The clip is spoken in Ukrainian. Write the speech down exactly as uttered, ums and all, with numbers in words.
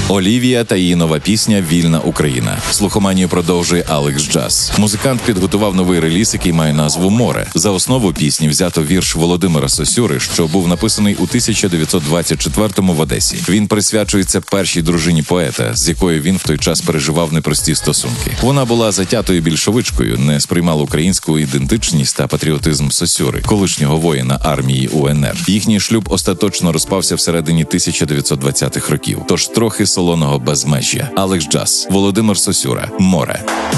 Олівія та її нова пісня «Вільна Україна». Слухоманію продовжує Алекс Джаз. Музикант підготував новий реліз, який має назву «Море». За основу пісні взято вірш Володимира Сосюри, що був написаний у тисяча дев'ятсот двадцять четвертому в Одесі. Він присвячується першій дружині поета, з якою він в той час переживав непрості стосунки. Вона була затятою більшовичкою, не сприймала українську ідентичність та патріотизм Сосюри, колишнього воїна армії УНР. Їхній шлюб остаточно розпався всередині тисяча дев'ятсот двадцятих років. Тож трохи солоного безмежжя. Алекс Джаз, Володимир Сосюра, «Море».